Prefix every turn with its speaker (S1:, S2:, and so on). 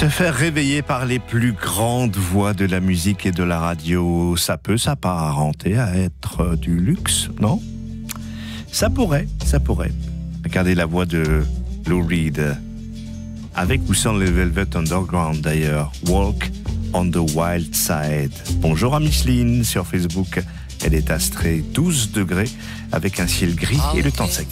S1: Se faire réveiller par les plus grandes voix de la musique et de la radio, ça peut s'apparenter à être du luxe, non? Ça pourrait. Regardez la voix de Lou Reed, avec ou sans les Velvet Underground d'ailleurs, Walk on the Wild Side. Bonjour à Micheline sur Facebook, elle est astrée 12 degrés avec un ciel gris et le temps sec.